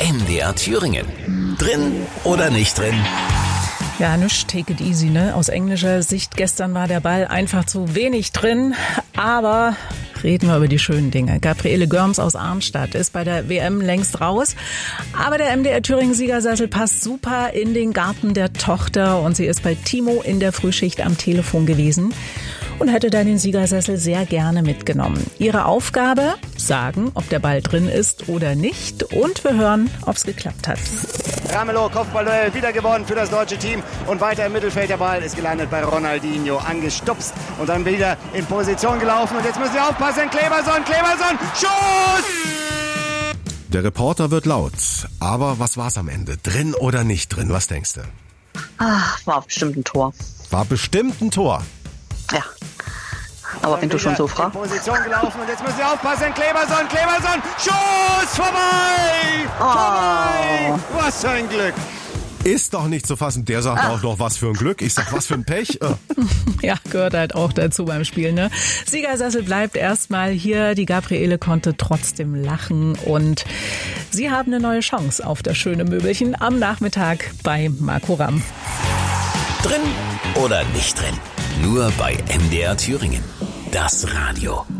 MDR Thüringen. Drin oder nicht drin? Ja, nichts take it easy, ne? Aus englischer Sicht, gestern war der Ball einfach zu wenig drin, aber reden wir über die schönen Dinge. Gabriele Görms aus Arnstadt ist bei der WM längst raus, aber der MDR Thüringen Siegersessel passt super in den Garten der Tochter und sie ist bei Timo in der Frühschicht am Telefon gewesen und hätte dann den Siegersessel sehr gerne mitgenommen. Ihre Aufgabe? Sagen, ob der Ball drin ist oder nicht, und wir hören, ob es geklappt hat. Ramelow, Kopfballduell, wieder gewonnen für das deutsche Team und weiter im Mittelfeld. Der Ball ist gelandet bei Ronaldinho, angestupst und dann wieder in Position gelaufen. Und jetzt müssen Sie aufpassen, Kleberson, Schuss! Der Reporter wird laut, aber was war's am Ende? Drin oder nicht drin? Was denkst du? War bestimmt ein Tor. War bestimmt ein Tor. Ja. Aber wenn du schon so fragst. In Position gelaufen und jetzt müssen Sie aufpassen, Kleberson, Schuss! Vorbei! Vorbei! Was für ein Glück! Ist doch nicht zu fassen. Der sagt auch noch, was für ein Glück. Ich sag, was für ein Pech. Ja, gehört halt auch dazu beim Spiel, ne? Siegersessel bleibt erstmal hier. Die Gabriele konnte trotzdem lachen und sie haben eine neue Chance auf das schöne Möbelchen am Nachmittag bei Marco Ramm. Drin oder nicht drin? Nur bei MDR Thüringen. Das Radio.